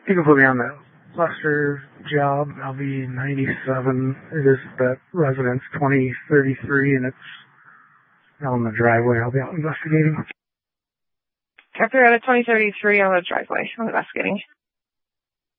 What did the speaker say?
You can put me on that Lester job. I'll be 97. It is that residence 2033, and it's out in the driveway. I'll be out investigating. After at a 2033 on the driveway, I'm investigating.